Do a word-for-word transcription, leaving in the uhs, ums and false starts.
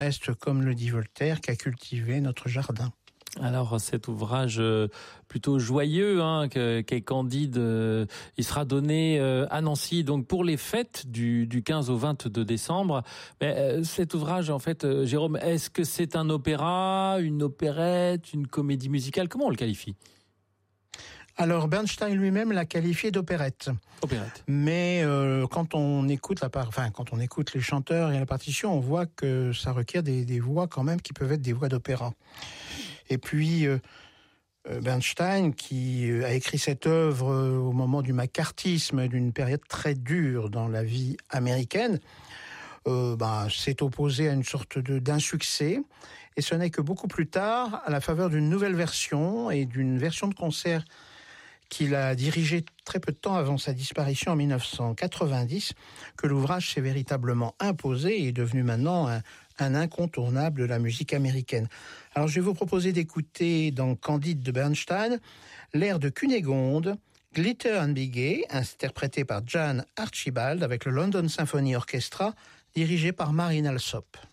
reste, comme le dit Voltaire, qu'à cultiver notre jardin. Alors cet ouvrage euh, plutôt joyeux, hein, qu'est Candide, euh, il sera donné euh, à Nancy donc pour les fêtes du, du quinze au vingt-deux décembre. Mais euh, cet ouvrage, en fait, euh, Jérôme, est-ce que c'est un opéra, une opérette, une comédie musicale? Comment on le qualifie? Alors Bernstein lui-même l'a qualifié d'opérette. Opérette. Mais euh, quand on écoute la part, enfin quand on écoute les chanteurs et la partition, on voit que ça requiert des, des voix quand même qui peuvent être des voix d'opéra. Et puis euh, Bernstein, qui a écrit cette œuvre au moment du macartisme, d'une période très dure dans la vie américaine, euh, bah, s'est opposé à une sorte de d'insuccès. Et ce n'est que beaucoup plus tard, à la faveur d'une nouvelle version et d'une version de concert qu'il a dirigée très peu de temps avant sa disparition en mille neuf cent quatre-vingt-dix, que l'ouvrage s'est véritablement imposé et est devenu maintenant un, un incontournable de la musique américaine. Alors je vais vous proposer d'écouter dans Candide de Bernstein l'air de Cunégonde, Glitter and Be Gay, interprété par Jan Archibald avec le London Symphony Orchestra, dirigé par Marin Alsop.